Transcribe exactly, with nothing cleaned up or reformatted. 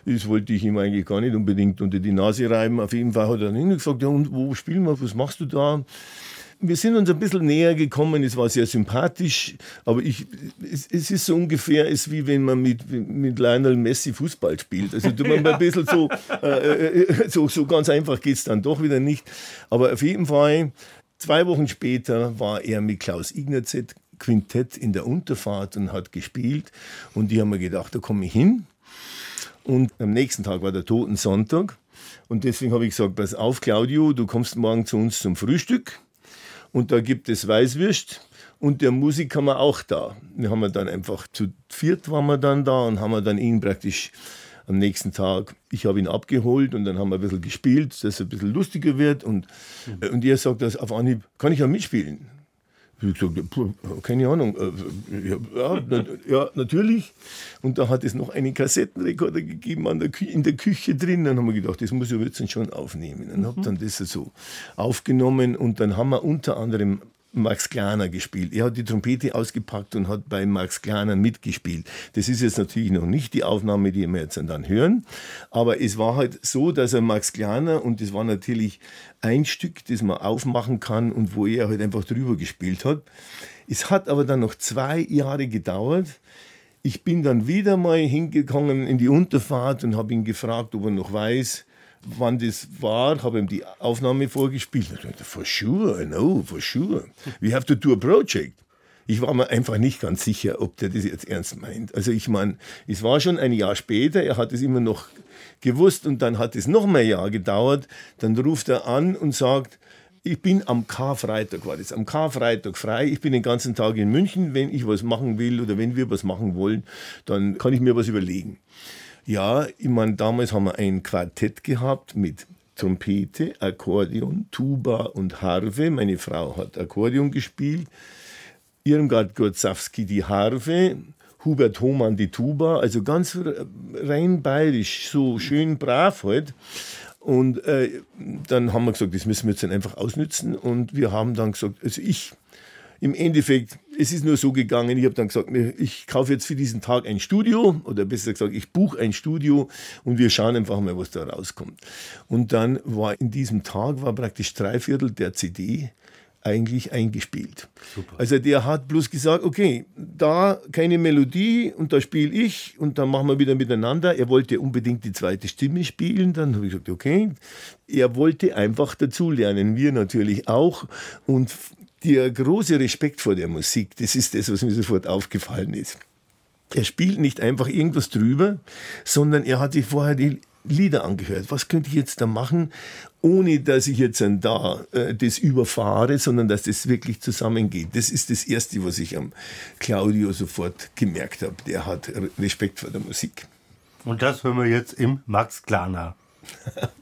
Das wollte ich ihm eigentlich gar nicht unbedingt unter die Nase reiben. Auf jeden Fall hat er dann gesagt, ja, und wo spielen wir, was machst du da? Wir sind uns ein bisschen näher gekommen, es war sehr sympathisch, aber ich, es, es ist so ungefähr, es wie wenn man mit, mit Lionel Messi Fußball spielt. Also tut man ja. ein bisschen so, äh, so, so ganz einfach geht es dann doch wieder nicht. Aber auf jeden Fall, zwei Wochen später war er mit Klaus Ignazet Quintett in der Unterfahrt und hat gespielt. Und die haben mir gedacht, da komme ich hin. Und am nächsten Tag war der Totensonntag. Und deswegen habe ich gesagt, pass auf Claudio, du kommst morgen zu uns zum Frühstück. Und da gibt es Weißwürst und der Musiker war auch da. Wir haben dann einfach zu viert waren wir dann da und haben dann ihn praktisch am nächsten Tag, ich habe ihn abgeholt und dann haben wir ein bisschen gespielt, dass es ein bisschen lustiger wird. Und, mhm. und er sagt, dass auf Anhieb, kann ich ja mitspielen? Ich habe gesagt, keine Ahnung. Ja, na, ja, natürlich. Und da hat es noch einen Kassettenrekorder gegeben an der Kü- in der Küche drin. Dann haben wir gedacht, das muss ich jetzt schon aufnehmen. Dann mhm. habe dann das so aufgenommen und dann haben wir unter anderem Max Glaner gespielt. Er hat die Trompete ausgepackt und hat bei Max Glaner mitgespielt. Das ist jetzt natürlich noch nicht die Aufnahme, die wir jetzt dann hören, aber es war halt so, dass er Max Glaner, und das war natürlich ein Stück, das man aufmachen kann und wo er halt einfach drüber gespielt hat. Es hat aber dann noch zwei Jahre gedauert. Ich bin dann wieder mal hingegangen in die Unterfahrt und habe ihn gefragt, ob er noch weiß, wann das war, habe ihm die Aufnahme vorgespielt. Ich dachte, for sure, I know, for sure. We have to do a project. Ich war mir einfach nicht ganz sicher, ob der das jetzt ernst meint. Also ich meine, es war schon ein Jahr später, er hat es immer noch gewusst und dann hat es noch mal ein Jahr gedauert. Dann ruft er an und sagt, ich bin am Karfreitag, war das, am Karfreitag frei. Ich bin den ganzen Tag in München. Wenn ich was machen will oder wenn wir was machen wollen, dann kann ich mir was überlegen. Ja, ich meine, damals haben wir ein Quartett gehabt mit Trompete, Akkordeon, Tuba und Harfe. Meine Frau hat Akkordeon gespielt, Irmgard Gorzawski die Harfe, Hubert Hohmann die Tuba, also ganz rein bayerisch, so schön brav halt. Und äh, dann haben wir gesagt, das müssen wir jetzt dann einfach ausnützen. Und wir haben dann gesagt, also ich, im Endeffekt, es ist nur so gegangen, ich habe dann gesagt, ich kaufe jetzt für diesen Tag ein Studio, oder besser gesagt, ich buche ein Studio und wir schauen einfach mal, was da rauskommt. Und dann war in diesem Tag, war praktisch drei Viertel der C D eigentlich eingespielt. Super. Also der hat bloß gesagt, okay, da keine Melodie und da spiele ich und dann machen wir wieder miteinander. Er wollte unbedingt die zweite Stimme spielen, dann habe ich gesagt, okay. Er wollte einfach dazulernen, wir natürlich auch. Und der große Respekt vor der Musik, das ist das, was mir sofort aufgefallen ist. Er spielt nicht einfach irgendwas drüber, sondern er hat sich vorher die Lieder angehört. Was könnte ich jetzt da machen, ohne dass ich jetzt dann da äh, das überfahre, sondern dass das wirklich zusammengeht. Das ist das Erste, was ich am Claudio sofort gemerkt habe. Der hat Respekt vor der Musik. Und das hören wir jetzt im Max Glaner.